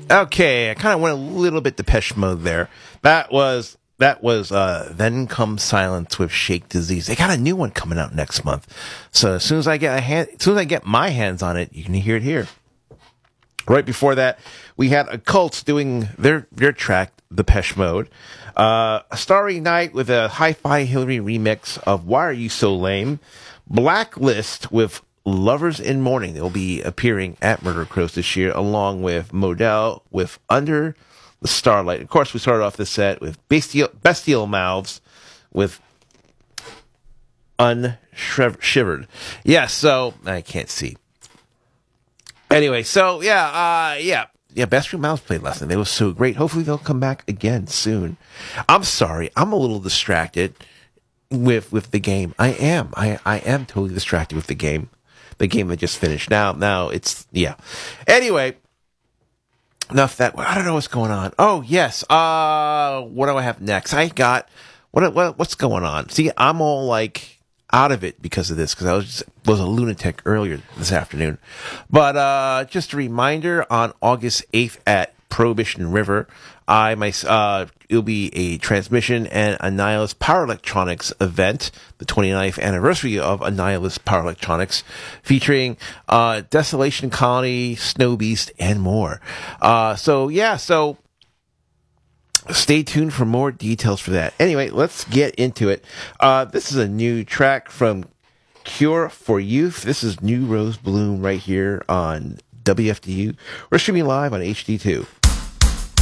Okay, I kind of went a little bit Depeche Mode there. That was Then Comes Silence with Shake Disease. They got a new one coming out next month. So as soon as I get my hands on it, you can hear it here. Right before that, we had a Cult doing their track, Depeche Mode. Starry Night with a Hi-Fi Hillary remix of Why Are You So Lame? Blacklist with Lovers in Mourning. They'll be appearing at Murder Crows this year, along with Modell with Under the Starlight. Of course, we started off the set with Bestial Mouths with Unshivered. Yeah, so I can't see. Anyway, so yeah, Bestial Mouths played last night. They were so great. Hopefully they'll come back again soon. I'm sorry, I'm a little distracted with the game. I am totally distracted with the game. The game that just finished. Now it's Anyway, enough that. I don't know what's going on. Oh yes. What do I have next? I got what's going on? See, I'm all like out of it because of this, because I was a lunatic earlier this afternoon. But just a reminder, on August 8th at Prohibition River, it'll be a transmission and Annihilus Power Electronics event, the 29th anniversary of Annihilus Power Electronics, featuring Desolation Colony, Snow Beast, and more. So stay tuned for more details for that. Anyway, let's get into it. This is a new track from Cure for Youth. This is New Rose Bloom right here on WFDU. We're streaming live on HD2.